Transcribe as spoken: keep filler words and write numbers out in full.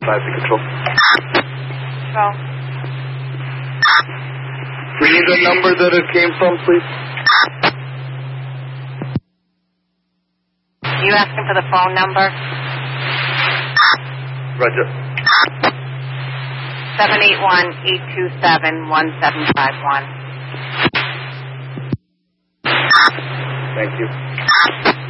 five to control. Control. We need the number that it came from, please. You asking for the phone number? Roger. seven eight one, eight two seven, one seven five one. Thank you.